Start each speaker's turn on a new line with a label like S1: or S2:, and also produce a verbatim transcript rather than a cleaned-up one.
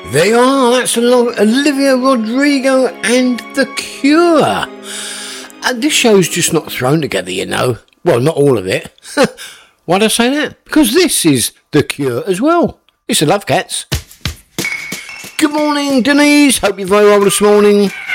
S1: They are, that's Olivia Rodrigo and The Cure. And this show's just not thrown together, you know. Well, not all of it. Why'd I say that? Because this is The Cure as well. It's the Love Cats. Good morning, Denise. Hope you're very well this morning.